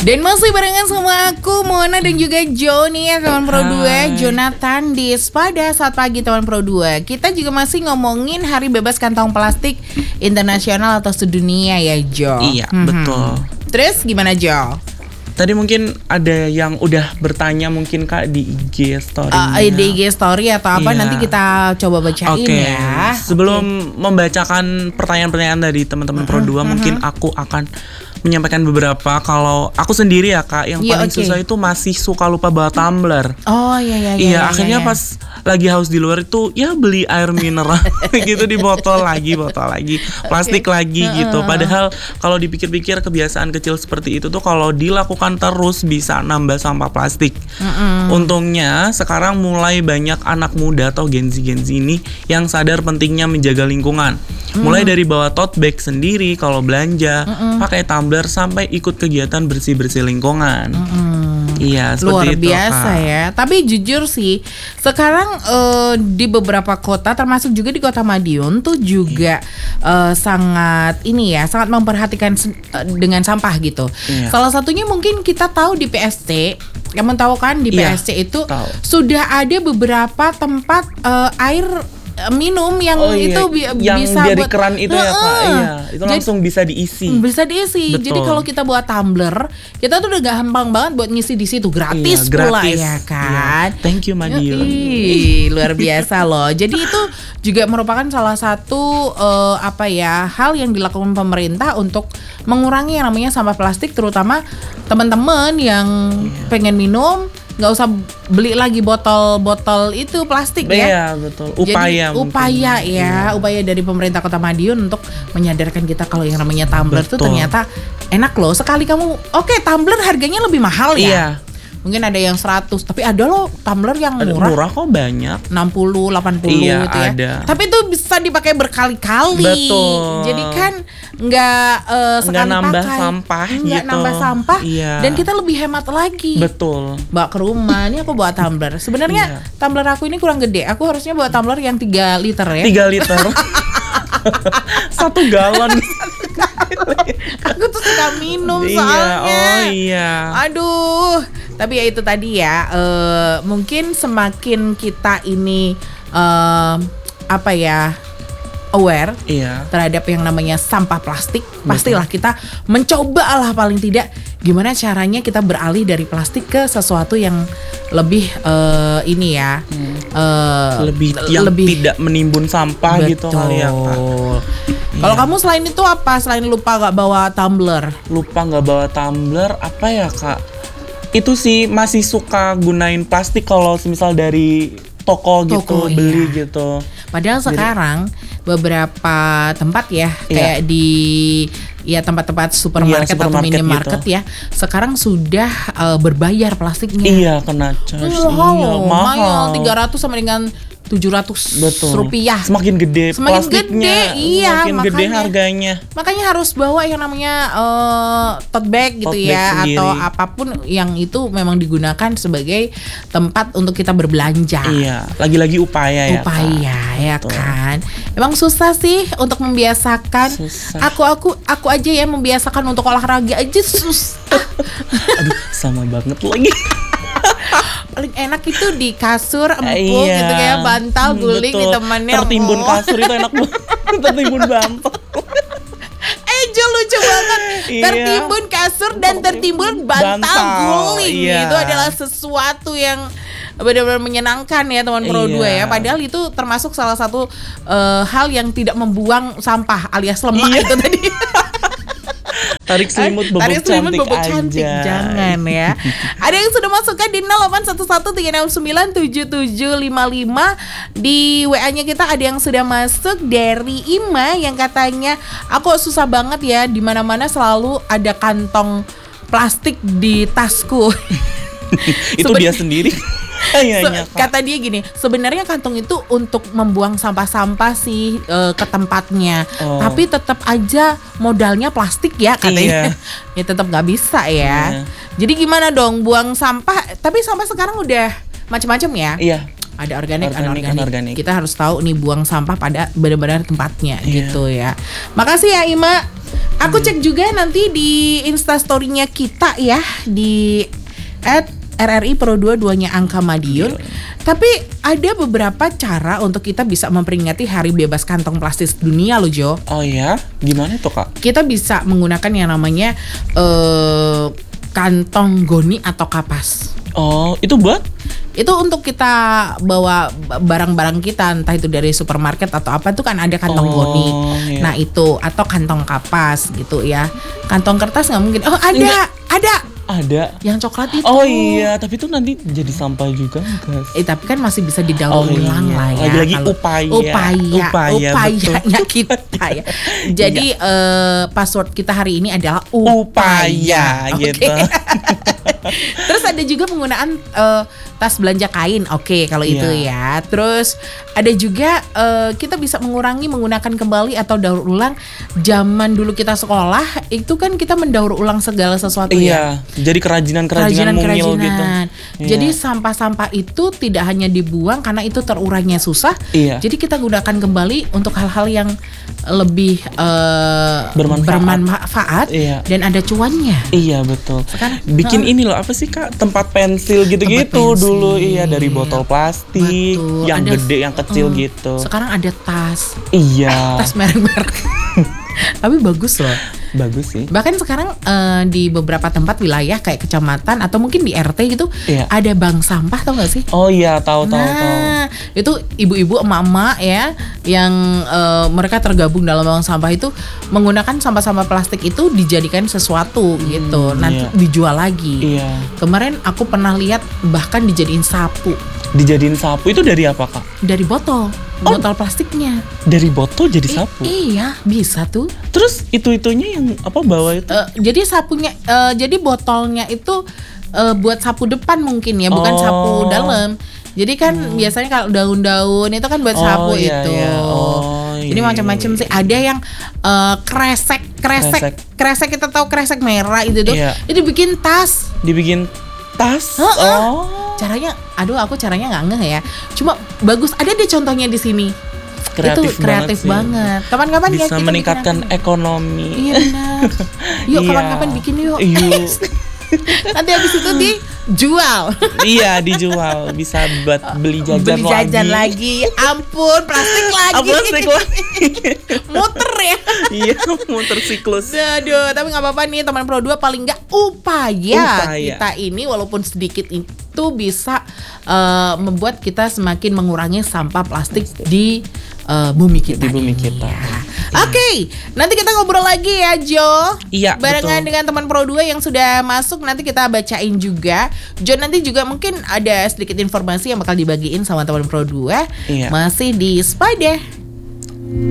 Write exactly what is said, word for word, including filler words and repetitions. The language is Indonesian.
Dan masih barengan sama aku Mona dan juga Joni ya teman Pro dua, Jonathan di Pada Saat Pagi teman Pro dua. Kita juga masih ngomongin Hari Bebas Kantong Plastik Internasional atau sedunia ya Jo. Iya hmm. betul. Terus gimana Jo? Tadi mungkin ada yang udah bertanya mungkin Kak di I G story. Uh, di I G story atau apa, iya. Nanti kita coba bacain okay. ya. Sebelum okay. membacakan pertanyaan-pertanyaan dari teman-teman uh-huh. Pro dua, uh-huh. mungkin aku akan menyampaikan beberapa. Kalau aku sendiri ya Kak, yang ya, paling okay. susah itu masih suka lupa bawa tumbler. Oh iya iya iya. Iya, ya, akhirnya ya, ya. pas lagi haus di luar itu ya beli air mineral gitu di botol lagi, botol lagi, plastik okay. lagi uh-uh. gitu. Padahal kalau dipikir-pikir kebiasaan kecil seperti itu tuh kalau dilakukan terus bisa nambah sampah plastik. Uh-uh. Untungnya sekarang mulai banyak anak muda atau Gen Z Gen Z ini yang sadar pentingnya menjaga lingkungan. Uh-uh. Mulai dari bawa tote bag sendiri kalau belanja, uh-uh. pakai tumbler sampai ikut kegiatan bersih-bersih lingkungan. Uh-uh. Iya, luar seperti biasa itu, Kak. Ya. Tapi jujur sih, sekarang uh, di beberapa kota, termasuk juga di Kota Madiun tuh juga yeah. uh, sangat ini ya, sangat memperhatikan uh, dengan sampah gitu. Yeah. Salah satunya mungkin kita tahu di P S C. Kamu tahu kan di yeah, P S C itu tahu. Sudah ada beberapa tempat uh, air minum yang oh, iya. itu bi- yang bisa dari buat keran itu uh, ya Kak, iya itu jadi, langsung bisa diisi. Bisa diisi. Betul. Jadi kalau kita buat tumbler, kita tuh udah gampang banget buat ngisi di situ, gratis, iya, pula gratis. Ya kan. Iya. Thank you Madiun. Ih, luar biasa loh. Jadi itu juga merupakan salah satu uh, apa ya hal yang dilakukan pemerintah untuk mengurangi yang namanya sampah plastik, terutama teman-teman yang iya. pengen minum. Nggak usah beli lagi botol-botol itu plastik ya. Iya betul. Upaya. Jadi upaya mungkin. ya, iya. upaya dari pemerintah Kota Madiun untuk menyadarkan kita kalau yang namanya tumbler itu ternyata enak loh. Sekali kamu, oke okay, tumbler harganya lebih mahal ya. Iya. Mungkin ada yang seratus, tapi ada loh tumbler yang murah. Murah kok banyak. enam puluh, delapan puluh iya, gitu ya. Ada. Tapi itu bisa dipakai berkali-kali. Betul. Jadi kan nggak uh, sekali nggak nambah pakai. sampah Nggak gitu. nambah sampah. Iya. Dan kita lebih hemat lagi. Betul. Bawa ke rumah, ini aku bawa tumbler. Sebenarnya iya. tumbler aku ini kurang gede. Aku harusnya bawa tumbler yang tiga liter ya. tiga liter. Satu galon. Aku tuh suka minum iya, soalnya. Oh iya. Aduh. Tapi ya itu tadi ya, uh, mungkin semakin kita ini uh, apa ya aware iya. terhadap yang namanya sampah plastik, betul. Pastilah kita mencoba lah paling tidak gimana caranya kita beralih dari plastik ke sesuatu yang lebih uh, ini ya, hmm. uh, lebih yang lebih, tidak menimbun sampah betul. Gitu kali ya Kak. Kalau iya. kamu selain itu apa? Selain lupa gak bawa tumbler? Lupa gak bawa tumbler apa ya Kak? Itu sih masih suka gunain plastik kalau misal dari toko, toko gitu, beli iya. gitu. Padahal jadi, sekarang beberapa tempat ya iya. kayak di ya tempat-tempat supermarket, iya, supermarket atau minimarket gitu. Ya sekarang sudah uh, berbayar plastiknya. Iya kena charge. Wow, iya, mahal. tiga ratus sama dengan tujuh ratus Betul. rupiah. Semakin gede Semakin plastiknya, gede, iya, semakin makanya, gede harganya. Makanya harus bawa yang namanya uh, tote bag gitu tote ya bag atau apapun yang itu memang digunakan sebagai tempat untuk kita berbelanja. Iya, lagi-lagi upaya ya. Upaya Kak. Ya Betul. Kan. Emang susah sih untuk membiasakan. Susah. Aku aku aku aja ya membiasakan untuk olahraga aja susah. Aduh, sama banget lagi. Paling enak itu di kasur empuk iya. gitu kayak bantal guling Betul. Ditemenin tertimbun oh. kasur itu enak banget. Tertimbun bantal. Eh Jo lucu banget. Iya. Tertimbun kasur dan tertimbun bantal, bantal. guling iya. Itu adalah sesuatu yang benar-benar menyenangkan ya teman Pro dua iya. ya. Padahal itu termasuk salah satu uh, hal yang tidak membuang sampah alias lemak iya. itu tadi. Tarik selimut bobok Tarik selimut cantik, bobok cantik aja. Jangan ya. Ada yang sudah masukkan di nol delapan satu satu tiga enam sembilan tujuh tujuh lima lima. Di W A-nya kita ada yang sudah masuk dari Ima yang katanya, aku susah banget ya, di mana-mana selalu ada kantong plastik di tasku. Itu Seben- dia sendiri. Se- kata dia gini, sebenarnya kantong itu untuk membuang sampah-sampah sih e, ke tempatnya, oh. tapi tetap aja modalnya plastik ya katanya. Iya. Ya tetap nggak bisa ya. Iya. Jadi gimana dong buang sampah? Tapi sampah sekarang udah macam-macam ya. Iya. Ada organik, Organik, anorganik. anorganik. Kita harus tahu nih buang sampah pada benar-benar tempatnya Iya. gitu ya. Makasih ya Ima. Aku cek juga nanti di Instastory-nya kita ya di at R R I Pro dua duanya Angka Madiun. Tapi ada beberapa cara untuk kita bisa memperingati Hari Bebas Kantong Plastik Dunia loh Jo. Oh ya, gimana tuh Kak? Kita bisa menggunakan yang namanya eh, kantong goni atau kapas. Oh, itu buat? Itu untuk kita bawa barang-barang kita, entah itu dari supermarket atau apa, itu kan ada kantong Oh, goni. iya. Nah itu, atau kantong kapas gitu ya. Kantong kertas nggak mungkin. Oh ada, Enggak. ada. Ada. Yang coklat itu. Oh iya, tapi itu nanti jadi sampah juga enggak? Eh tapi kan masih bisa didaur Oh, ulang iya. lah ya. Lagi-lagi Kalau- upaya. upaya, Upaya, upayanya betul. kita ya. Jadi eh, password kita hari ini adalah upaya, Upaya, Oke. gitu. Terus ada juga penggunaan eh, tas belanja kain, oke kalau itu ya. Terus ada juga eh, kita bisa mengurangi menggunakan kembali atau daur ulang. Zaman dulu kita sekolah itu kan kita mendaur ulang segala sesuatu ya. Iya, jadi kerajinan-kerajinan mungil gitu. Iya. Jadi sampah-sampah itu tidak hanya dibuang karena itu terurainya susah. Iya. Jadi kita gunakan kembali untuk hal-hal yang lebih eh, Bermanfaat. bermanfaat Iya. dan ada cuannya. Iya betul. Sekarang- Bikin Heeh. ini loh apa sih Kak? Tempat pensil gitu-gitu Tempat pensil. dulu iya dari botol plastik Betul. yang Ada- gede yang kecil Mm. gitu. Sekarang ada tas, Iya. tas merek-merek. Tapi bagus loh. Bagus sih. Bahkan sekarang eh, di beberapa tempat wilayah kayak kecamatan atau mungkin di R T gitu Iya. ada bank sampah, tau gak sih? Oh iya, tahu tahu tahu. Nah, itu ibu-ibu emak-emak ya yang eh, mereka tergabung dalam bank sampah itu menggunakan sampah-sampah plastik itu dijadikan sesuatu gitu. Nanti iya. dijual lagi. Iya. Kemarin aku pernah lihat bahkan dijadiin sapu Dijadiin sapu itu dari apa Kak? dari botol, botol plastiknya. Dari botol jadi I- sapu. iya, bisa tuh. Terus itu-itunya yang apa bawah itu? Eh, jadi sapunya, eh, jadi botolnya itu eh, buat sapu depan mungkin ya, bukan Oh. sapu dalam. Jadi kan biasanya kalau daun-daun itu kan buat Oh, sapu iya, itu. iya. Oh, Jadi iya, macam-macam iya. sih. Ada yang eh, kresek, kresek, Kresek. kresek kita tahu kresek merah itu tuh. Iya. Itu bikin tas. Dibikin tas. Heeh. Oh. Caranya, aduh aku caranya nggak ngeh ya. Cuma bagus. Ada deh contohnya di sini. Kreatif itu kreatif banget sih. banget. Kapan-kapan ya Bisa kita bikin meningkatkan apa? ekonomi. Iya benar. Yuk Iya. kapan-kapan bikin yuk. Yuk. Nanti habis itu dijual. Iya dijual, bisa buat beli jajan Beli jajan lagi. lagi. Ampun, plastik lagi. Ah, plastik lagi. Muter ya. Iya, muter siklus. Aduh, tapi nggak apa-apa nih teman Pro dua paling nggak upaya, Upaya. kita ini walaupun sedikit itu bisa eh, membuat kita semakin mengurangi sampah plastik di eh, bumi kita. Di bumi ini kita. ya. Oke, nanti kita ngobrol lagi ya Jo. Iya, Barengan betul. dengan teman Pro dua yang sudah masuk, nanti kita bacain juga. Jo nanti juga mungkin ada sedikit informasi yang bakal dibagiin sama teman Pro dua. Iya. Masih di Spade.